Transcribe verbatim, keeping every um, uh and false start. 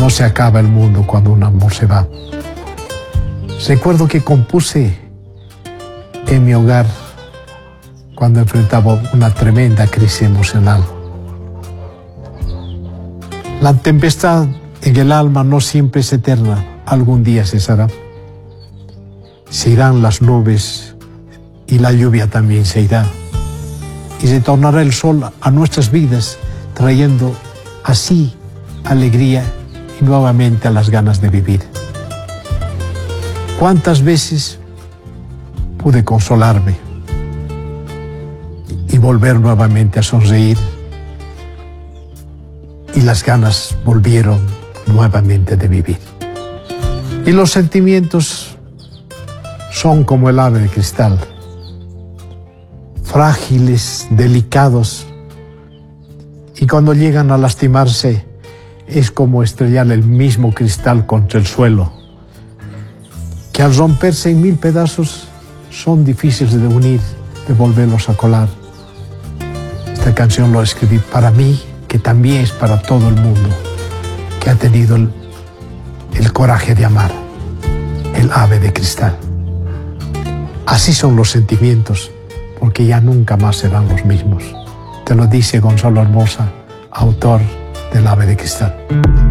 No se acaba el mundo cuando un amor se va. Recuerdo que compuse en mi hogar cuando enfrentaba una tremenda crisis emocional. La tempestad en el alma no siempre es eterna, algún día cesará. Se irán las nubes y la lluvia también se irá. Y retornará el sol a nuestras vidas, trayendo así alegría y nuevamente a las ganas de vivir. ¿Cuántas veces pude consolarme y volver nuevamente a sonreír? Y las ganas volvieron nuevamente de vivir. Y los sentimientos son como el ave de cristal, frágiles, delicados, y cuando llegan a lastimarse es como estrellar el mismo cristal contra el suelo, que al romperse en mil pedazos son difíciles de unir, de volverlos a colar. Esta canción lo escribí para mí, que también es para todo el mundo que ha tenido el, el coraje de amar, el ave de cristal. Así son los sentimientos, porque ya nunca más serán los mismos. Te lo dice Gonzalo Hermosa, autor del ave de cristal.